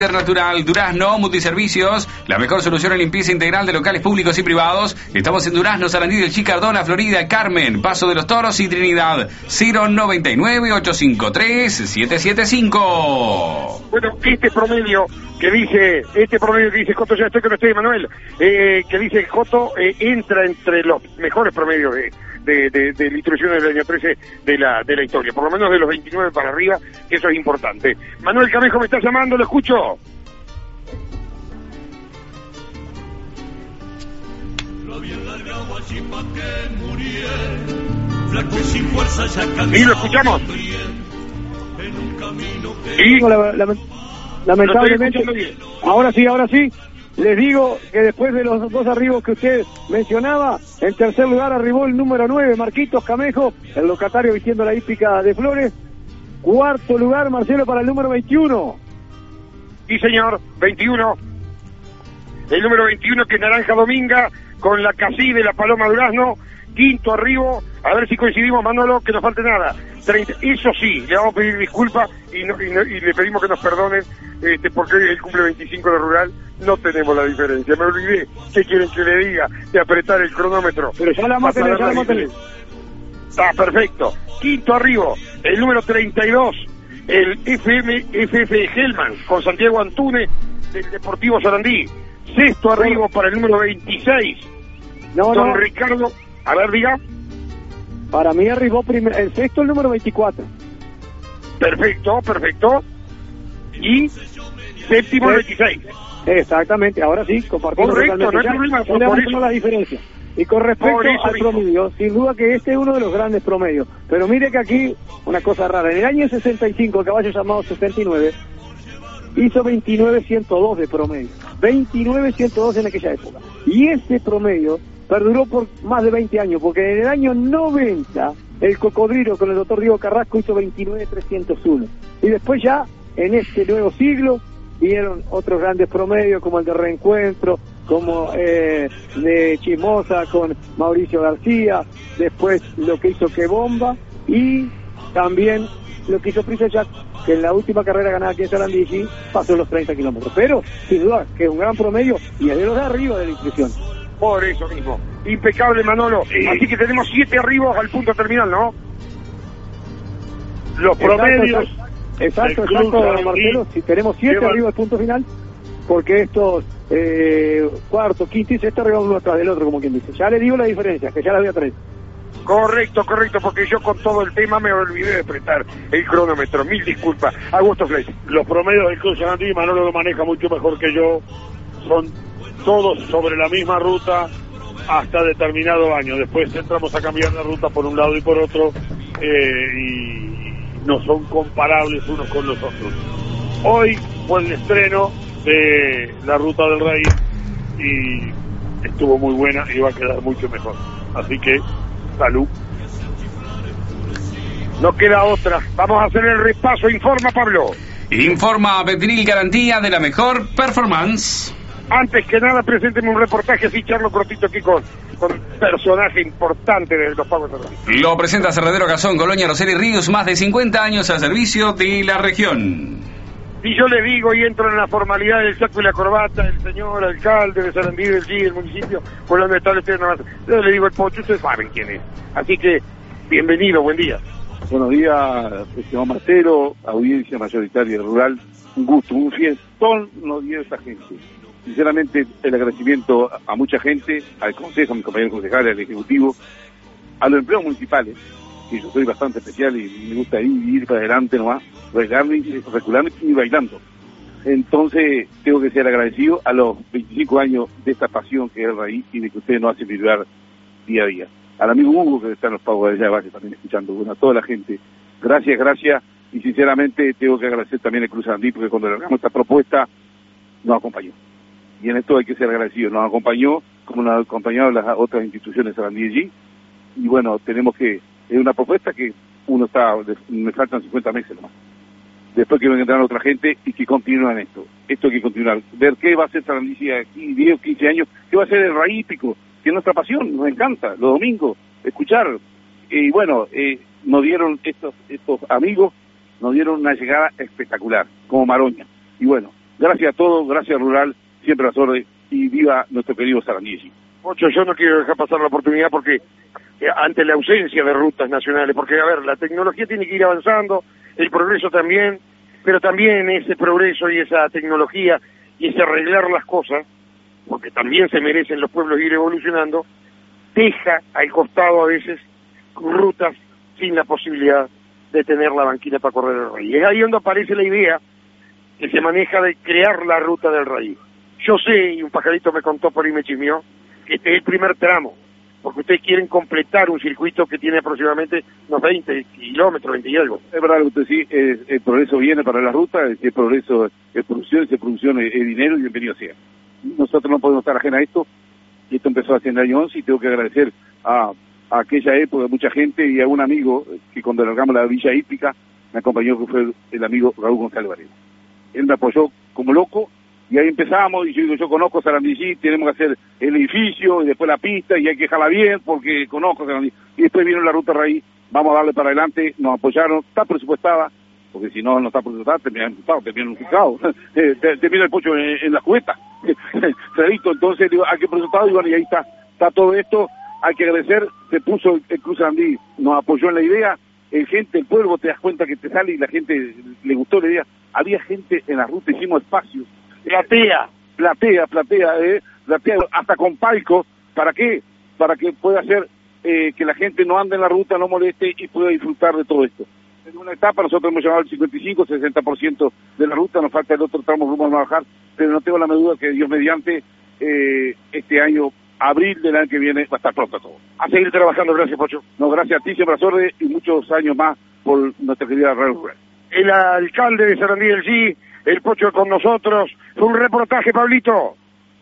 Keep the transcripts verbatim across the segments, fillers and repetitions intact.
Natural, Durazno, Multiservicios, la mejor solución en limpieza integral de locales públicos y privados. Estamos en Durazno, Sarandí del Chicardona, Florida, Carmen, Paso de los Toros y Trinidad. Cero noventa y nueve, ochocientos cincuenta y tres, setecientos setenta y cinco. Bueno, este promedio que dice, este promedio que dice Joto, ya estoy con usted, Manuel, eh, que dice Joto, eh, entra entre los mejores promedios de de, de, de la instrucción del año trece de la de la historia, por lo menos de los veintinueve para arriba, que eso es importante. Manuel Camejo me está llamando, lo escucho. Y lo escuchamos. Y lamentablemente, ahora sí, ahora sí. Les digo que después de los dos arribos que usted mencionaba, en tercer lugar arribó el número nueve, Marquitos Camejo, el locatario vistiendo la hípica de Flores. Cuarto lugar, Marcelo, para el número veintiuno. Sí, señor, veintiuno. El número veintiuno, que es Naranja Dominga, con la Casí de la Paloma Durazno. Quinto arribo, a ver si coincidimos, Manolo, que no falte nada. treinta, eso sí, le vamos a pedir disculpas y, no, y, no, y le pedimos que nos perdonen, este, porque hoy es el cumple veinticinco de Rural, no tenemos la diferencia. Me olvidé, ¿qué quieren que le diga? De apretar el cronómetro. Pero ya la vamos a tener, ya la vamos a tener. Está perfecto. Quinto arribo, el número treinta y dos, el F M F F Hellman, con Santiago Antunes, del Deportivo Sarandí. Sexto arribo para el número veintiséis, no, don no. Ricardo. A ver, diga. Para mí arribó primer, el sexto, el número veinticuatro. Perfecto, perfecto. Y séptimo, el veintiséis. Exactamente, ahora sí, compartimos correcto, totalmente. No hay problema, ya, por eso la diferencia. Y con respecto al mismo. promedio, sin duda que este es uno de los grandes promedios. Pero mire que aquí, una cosa rara, en el año sesenta y cinco, el caballo llamado sesenta y nueve, hizo veintinueve ciento dos de promedio. veintinueve ciento dos en aquella época. Y ese promedio perduró por más de veinte años, porque en el año noventa el Cocodrilo con el doctor Diego Carrasco hizo veintinueve trescientos uno. Y después ya, en este nuevo siglo, vinieron otros grandes promedios, como el de Reencuentro, como eh, de Chismosa con Mauricio García, después lo que hizo Que Bomba, y también lo que hizo Prisa Jack, que en la última carrera ganada aquí en Sarandí pasó los treinta kilómetros. Pero, sin duda, que es un gran promedio, y es de los de arriba de la inscripción. Por eso mismo. Impecable, Manolo. Sí. Así que tenemos siete arribos al punto terminal, ¿no? Los promedios. Exacto, exacto, exacto Marcelo. Si tenemos siete arriba al punto final, porque estos eh, cuarto, quinto y sexto arriba uno atrás del otro, como quien dice. Ya le digo la diferencia, que ya la voy a traer. Correcto, correcto, porque yo con todo el tema me olvidé de apretar el cronómetro. Mil disculpas. Augusto Flesch. Los promedios del Club Sarandí, Manolo lo maneja mucho mejor que yo. Son todos sobre la misma ruta hasta determinado año. Después entramos a cambiar la ruta por un lado y por otro, eh, y no son comparables unos con los otros. Hoy fue el estreno de la Ruta del Rey y estuvo muy buena y va a quedar mucho mejor. Así que, salud. No queda otra. Vamos a hacer el repaso. Informa, Pablo. Informa Petril, garantía de la mejor performance. Antes que nada, presénteme un reportaje así, charlo cortito aquí con, con un personaje importante de los pagos de Lo presenta Cerradero Cazón, Colonia Roseli Ríos, más de cincuenta años al servicio de la región. Y yo le digo, y entro en la formalidad del saco y la corbata, el señor alcalde de Sarandí del G, el municipio, con donde está el estreno. Yo le digo el Pocho, ustedes saben quién es. Así que, bienvenido, buen día. Buenos días, estimado Marcelo, audiencia mayoritaria rural. Un gusto, un fiestón nos dio esta gente. Sinceramente, el agradecimiento a mucha gente, al Consejo, a mis compañeros concejales, al Ejecutivo, a los empleados municipales, que yo soy bastante especial y me gusta ir, ir para adelante nomás, recularme y bailando. Entonces, tengo que ser agradecido a los veinticinco años de esta pasión que es el Raíz y de que ustedes nos hacen vibrar día a día. Al amigo Hugo, que está en los pagos de allá de Valle también escuchando, bueno, a toda la gente, gracias, gracias, y sinceramente tengo que agradecer también al Cruz Sarandí, porque cuando largamos esta propuesta, nos acompañó. Y en esto hay que ser agradecido. Nos acompañó, como nos han acompañado las otras instituciones de Sarandí allí. Y bueno, tenemos que, es una propuesta que uno está, me faltan cincuenta meses nomás. Después que venga a entrar otra gente y que continúen esto. Esto hay que continuar. Ver qué va a hacer Sarandí aquí, diez o quince años, qué va a ser el Raíz hípico, que es nuestra pasión, nos encanta, los domingos, escuchar. Y bueno, eh, nos dieron estos, estos amigos, nos dieron una llegada espectacular, como Maroña. Y bueno, gracias a todos, gracias Rural, siempre a las órdenes, y viva nuestro querido Sarandí. Pocho, yo no quiero dejar pasar la oportunidad porque eh, ante la ausencia de rutas nacionales, porque a ver, la tecnología tiene que ir avanzando, el progreso también, pero también ese progreso y esa tecnología y ese arreglar las cosas, porque también se merecen los pueblos ir evolucionando, deja al costado a veces rutas sin la posibilidad de tener la banquina para correr el Rey. Es ahí donde aparece la idea que se maneja de crear la ruta del Rey. Yo sé, y un pajarito me contó por ahí, me chismeó, que este es el primer tramo, porque ustedes quieren completar un circuito que tiene aproximadamente unos veinte kilómetros, veinte y algo. Es verdad lo que usted sí, eh, el progreso viene para la ruta, el progreso es producción, esa producción es, es dinero y bienvenido sea. Nosotros no podemos estar ajenos a esto, y esto empezó hace en el año once, y tengo que agradecer a, a aquella época, a mucha gente y a un amigo que cuando largamos la Villa Hípica me acompañó, que fue el amigo Raúl González Varela. Él me apoyó como loco, y ahí empezamos, y yo digo, yo conozco Sarandí, tenemos que hacer el edificio, y después la pista, y hay que dejarla bien, porque conozco Sarandí. Y después vino la ruta Raíz, vamos a darle para adelante, nos apoyaron, está presupuestada, porque si no, no está presupuestada, termina imputado, termina imputado, termina el Pocho en, en la cubeta. Entonces, digo, hay que presupuestar, y bueno, y ahí está, está todo esto, hay que agradecer, se puso el Club Sarandí, nos apoyó en la idea, el gente, el pueblo, te das cuenta que te sale y la gente le gustó la idea, había gente en la ruta, hicimos espacios, platea, platea, platea, eh, platea, hasta con palco, ¿para qué? Para que pueda hacer eh, que la gente no ande en la ruta, no moleste y pueda disfrutar de todo esto. En una etapa nosotros hemos llegado al cincuenta y cinco, sesenta por ciento de la ruta, nos falta el otro tramo rumbo a bajar, pero no tengo la menor duda que Dios mediante eh, este año, abril del año que viene, va a estar pronto todo. A seguir trabajando, gracias Pocho. No, gracias a ti, siempre a Sorde, y muchos años más por nuestra querida Radio Rural. El alcalde de Sarandí del G, el Pocho con nosotros. Fue un reportaje, Pablito.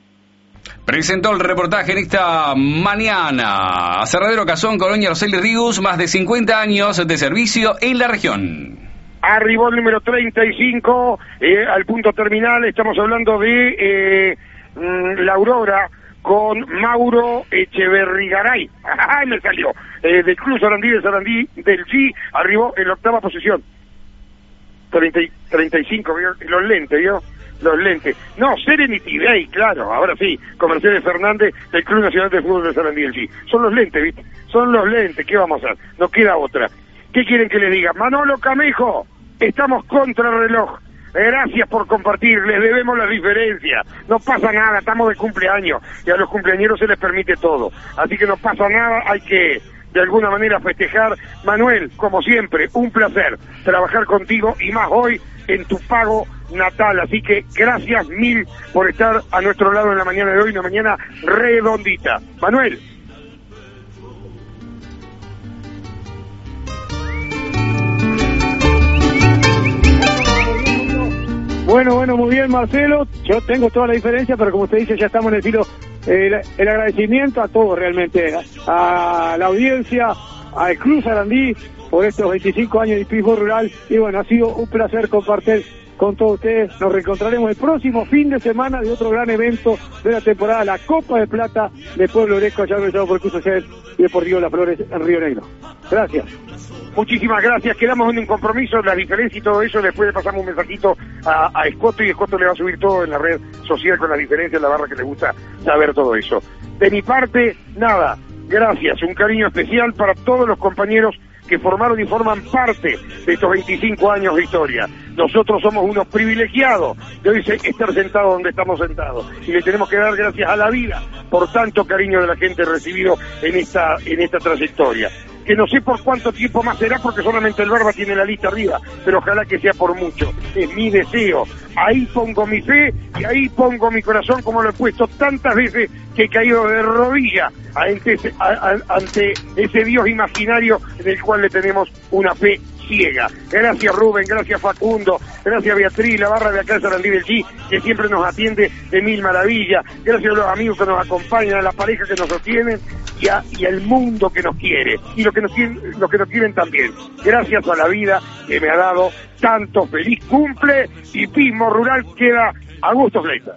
Presentó el reportaje en esta mañana. Aserradero Cazón, Colonia Roseli Rigus, más de cincuenta años de servicio en la región. Arribó el número treinta y cinco, eh, al punto terminal. Estamos hablando de eh, la Aurora con Mauro Echeverrigaray. ¡Ay, me salió! Eh, del Club Sarandí de Sarandí del G, arribó en la octava posición. treinta, treinta y cinco, ¿vio? Los lentes, ¿vio? Los lentes. No, Serenity Day, claro, ahora sí, con Mercedes Fernández del Club Nacional de Fútbol de Sarandí del G. Son los lentes, ¿viste? Son los lentes, ¿qué vamos a hacer? No queda otra. ¿Qué quieren que les diga? Manolo Camejo, estamos contra el reloj. Gracias por compartir, les debemos la diferencia. No pasa nada, estamos de cumpleaños y a los cumpleañeros se les permite todo. Así que no pasa nada, hay que de alguna manera festejar. Manuel, como siempre, un placer trabajar contigo y más hoy en tu pago natal. Así que gracias mil por estar a nuestro lado en la mañana de hoy, una mañana redondita. Manuel. Bueno, bueno, muy bien, Marcelo. Yo tengo toda la diferencia, pero como usted dice, ya estamos en el filo. Eh, el, el agradecimiento a todos realmente, a, a la audiencia, al Club Sarandí por estos veinticinco años de hipismo rural. Y bueno, ha sido un placer compartir con todos ustedes. Nos reencontraremos el próximo fin de semana de otro gran evento de la temporada, la Copa de Plata de Pueblo Oresco, allá organizado por el Club Social y Deportivo Las Flores en Río Negro. Gracias. Muchísimas gracias, quedamos en un compromiso, la diferencia y todo eso, después le pasamos un mensajito a, a Escoto y Escoto le va a subir todo en la red social con la diferencia, la barra que le gusta saber todo eso. De mi parte, nada, gracias, un cariño especial para todos los compañeros que formaron y forman parte de estos veinticinco años de historia. Nosotros somos unos privilegiados de hoy estar sentados donde estamos sentados y le tenemos que dar gracias a la vida por tanto cariño de la gente recibido en esta en esta trayectoria. Que no sé por cuánto tiempo más será porque solamente el Barba tiene la lista arriba, pero ojalá que sea por mucho. Es mi deseo. Ahí pongo mi fe y ahí pongo mi corazón, como lo he puesto tantas veces que he caído de rodillas ante ese, a, a, ante ese Dios imaginario en el cual le tenemos una fe ciega. Gracias Rubén, gracias Facundo, gracias Beatriz, la barra de acá de Sarandí del G, que siempre nos atiende de mil maravillas, gracias a los amigos que nos acompañan, a la pareja que nos sostienen y, a, y al mundo que nos quiere, y los que nos quieren, los que nos quieren también. Gracias a la vida que me ha dado tanto feliz cumple, y Pismo Rural queda a gusto, Fleita.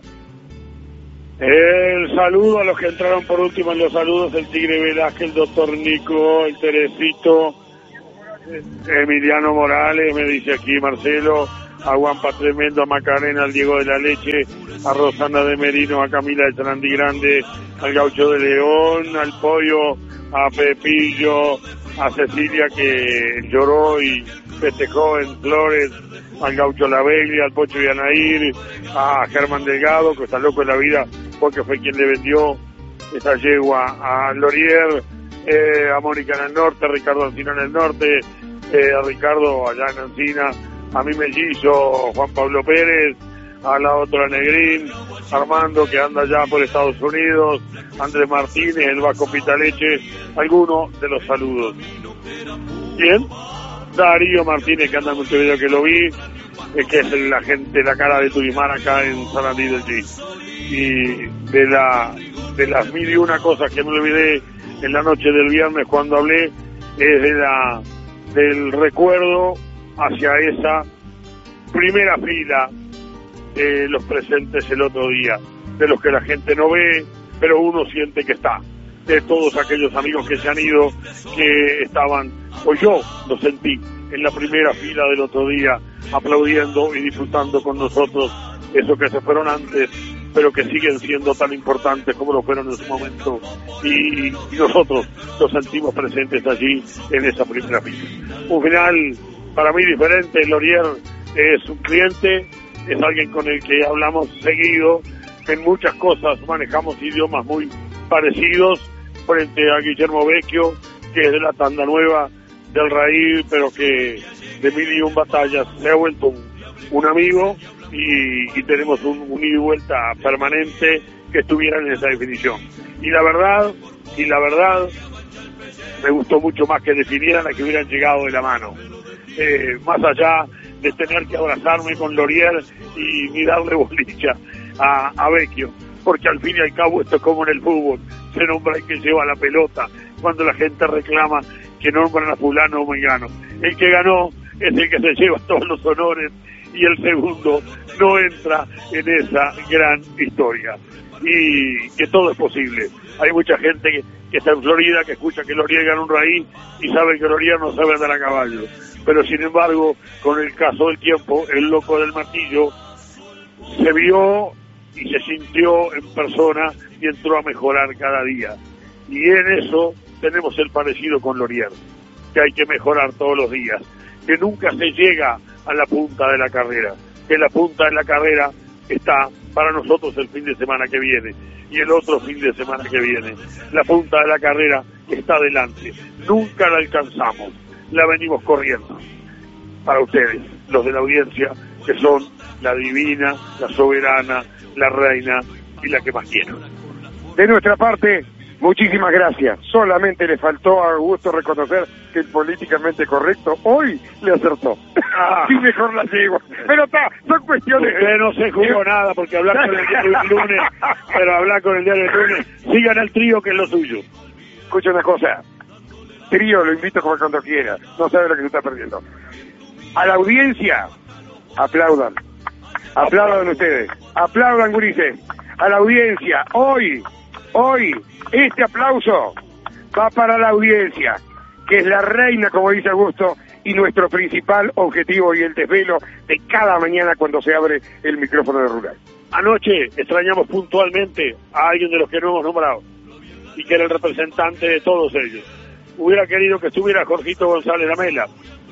El saludo a los que entraron por último en los saludos, el Tigre Velázquez, el doctor Nico, el Teresito, Emiliano Morales, me dice aquí Marcelo, a Guampa Tremendo, a Macarena, al Diego de la Leche, a Rosana de Merino, a Camila de Sarandí Grande, al Gaucho de León, al Pollo, a Pepillo, a Cecilia que lloró y festejó en Flores, al Gaucho Lavelli, al Pocho Yanair, a Germán Delgado, que está loco en la vida porque fue quien le vendió esa yegua, a Lorier, eh, a Mónica en el norte, a Ricardo Ancina en el norte, eh, a Ricardo allá en Ancina, a mi mellizo Juan Pablo Pérez, a la otra Negrín, Armando que anda allá por Estados Unidos, Andrés Martínez, el Vasco Pitaleche, algunos de los saludos. ¿Quién? Darío Martínez, que anda en Montevideo, que lo vi, eh, que es la gente, la cara de Turimar acá en Sarandí del G. Y de la de las mil y una cosas que me olvidé en la noche del viernes cuando hablé, es de la del recuerdo hacia esa primera fila de los presentes el otro día, de los que la gente no ve, pero uno siente que está, de todos aquellos amigos que se han ido, que estaban, o yo lo sentí, en la primera fila del otro día, aplaudiendo y disfrutando con nosotros, esos que se fueron antes, pero que siguen siendo tan importantes como lo fueron en su momento, y, y nosotros los sentimos presentes allí en esa primera fila. Un final para mí diferente. Lorier es un cliente, es alguien con el que hablamos seguido, en muchas cosas manejamos idiomas muy parecidos, frente a Guillermo Vecchio, que es de la tanda nueva del Raíz, pero que de mil y un batallas se ha vuelto un, un amigo, y, y tenemos un, un ida y vuelta permanente que estuviera en esa definición. Y la verdad, y la verdad, me gustó mucho más que definieran a que hubieran llegado de la mano. Eh, más allá de tener que abrazarme con Lorier y, y darle bolilla a, a Vecchio, porque al fin y al cabo esto es como en el fútbol, se nombra el que lleva la pelota, cuando la gente reclama que nombran a fulano o mengano. El que ganó es el que se lleva todos los honores, y el segundo no entra en esa gran historia. Y que todo es posible. Hay mucha gente que, que está en Florida, que escucha que Lorier gana un Raíz y sabe que Lorier no sabe andar a caballo. Pero sin embargo, con el caso del tiempo, el loco del martillo se vio y se sintió en persona y entró a mejorar cada día. Y en eso tenemos el parecido con Lorier, que hay que mejorar todos los días, que nunca se llega a la punta de la carrera, que la punta de la carrera está para nosotros el fin de semana que viene y el otro fin de semana que viene. La punta de la carrera está adelante, nunca la alcanzamos, la venimos corriendo. Para ustedes, los de la audiencia, que son la divina, la soberana, la reina y la que más quiero. De nuestra parte, muchísimas gracias. Solamente le faltó a Augusto reconocer que el políticamente correcto hoy le acertó. Ah. Y mejor la llevo. Pero está, son cuestiones. Usted no se jugó nada porque hablar con el diario el lunes, pero hablar con el diario el lunes, sigan al trío que es lo suyo. Escucha una cosa. Trío, lo invito como cuando quiera. No sabe lo que se está perdiendo. A la audiencia, aplaudan. Aplaudan ustedes. Aplaudan, gurises. A la audiencia, hoy, hoy, este aplauso va para la audiencia, que es la reina, como dice Augusto, y nuestro principal objetivo y el desvelo de cada mañana cuando se abre el micrófono de Rural. Anoche extrañamos puntualmente a alguien de los que no hemos nombrado, y que era el representante de todos ellos. Hubiera querido que estuviera Jorgito González Lamela,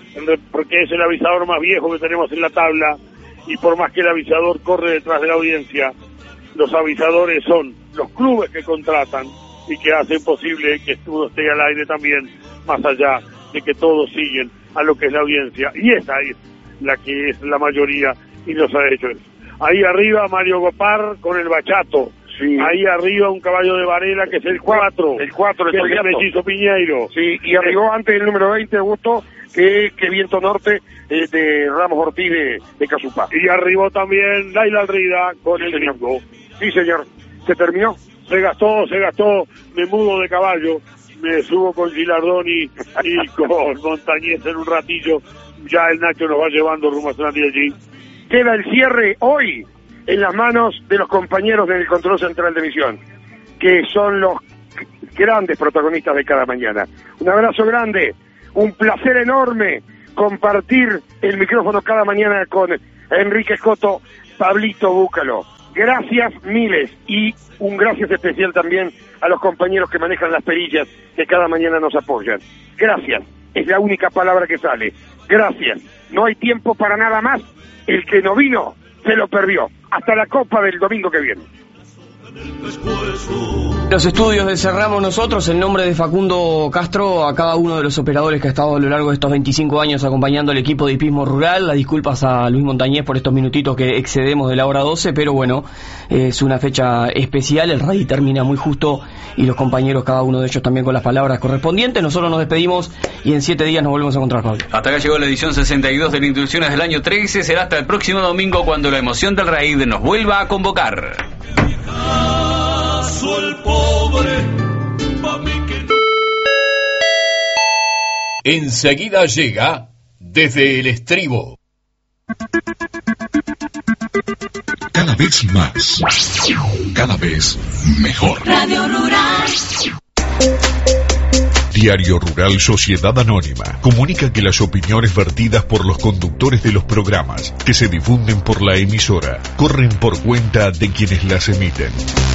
porque es el avisador más viejo que tenemos en la tabla, y por más que el avisador corre detrás de la audiencia, los avisadores son los clubes que contratan y que hacen posible que uno esté al aire también, más allá de que todos siguen a lo que es la audiencia, y esa es la que es la mayoría y nos ha hecho eso. Ahí arriba Mario Gopar con el bachato, sí. Ahí arriba un caballo de Varela que es el cuatro, el cuatro, que es el mellizo Piñeiro. Sí, y arribó antes el número veinte, Augusto, que, que Viento Norte eh, de Ramos Ortiz de, de Casupá. Y arribó también Laila Alrida con sí, el gringo. Sí, señor. ¿Se terminó? Se gastó, se gastó, me mudo de caballo, me subo con Gilardoni y con Montañez en un ratillo, ya el Nacho nos va llevando rumbo a Sarandí allí. Queda el cierre hoy en las manos de los compañeros del Control Central de Misión, que son los grandes protagonistas de cada mañana. Un abrazo grande, un placer enorme compartir el micrófono cada mañana con Enrique Escoto, Pablito Búcalo. Gracias miles y un gracias especial también a los compañeros que manejan las perillas que cada mañana nos apoyan. Gracias, es la única palabra que sale. Gracias, no hay tiempo para nada más. El que no vino, se lo perdió. Hasta la Copa del domingo que viene. Los estudios de Cerramos Nosotros, en nombre de Facundo Castro, a cada uno de los operadores que ha estado a lo largo de estos veinticinco años acompañando al equipo de hipismo rural. Las disculpas a Luis Montañez por estos minutitos que excedemos de la hora doce, pero bueno, es una fecha especial, el rally termina muy justo y los compañeros, cada uno de ellos también con las palabras correspondientes. Nosotros nos despedimos y en siete días nos volvemos a encontrar, Pablo. Hasta acá llegó la edición sesenta y dos de las Intuiciones del año trece. Será hasta el próximo domingo cuando la emoción del raid nos vuelva a convocar. El pobre, pa' mí que... Enseguida llega Desde el Estribo. Cada vez más, cada vez mejor. Radio Rural. Diario Rural Sociedad Anónima comunica que las opiniones vertidas por los conductores de los programas que se difunden por la emisora corren por cuenta de quienes las emiten.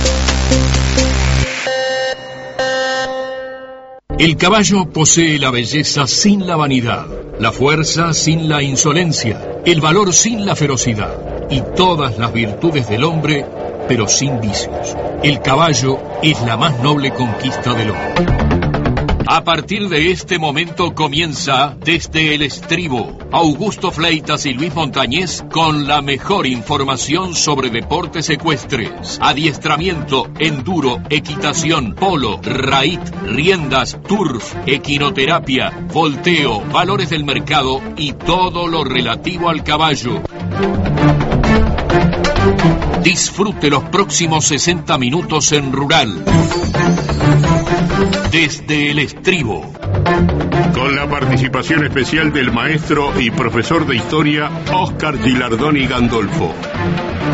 El caballo posee la belleza sin la vanidad, la fuerza sin la insolencia, el valor sin la ferocidad y todas las virtudes del hombre, pero sin vicios. El caballo es la más noble conquista del hombre. A partir de este momento comienza Desde el Estribo. Augusto Fleitas y Luis Montañez con la mejor información sobre deportes ecuestres, adiestramiento, enduro, equitación, polo, raid, riendas, turf, equinoterapia, volteo, valores del mercado y todo lo relativo al caballo. Disfrute los próximos sesenta minutos en Rural. Desde el Estribo. Con la participación especial del maestro y profesor de historia Óscar Gilardoni Gandolfo.